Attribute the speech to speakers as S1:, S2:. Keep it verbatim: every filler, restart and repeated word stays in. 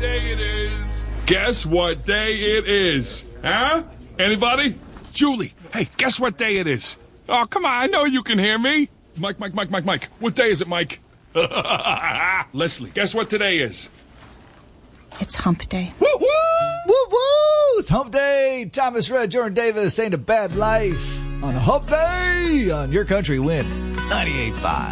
S1: day it is? Guess what day it is? Huh? Anybody? Julie, hey, guess what day it is? Oh, come on, I know you can hear me. Mike, Mike, Mike, Mike, Mike. What day is it, Mike? Leslie, guess what today is?
S2: It's hump day.
S3: Woo woo! Woo woo! It's hump day. Thomas Red, Jordan Davis, Ain't a Bad Life on a hump day on Your Country Wind ninety-eight point five.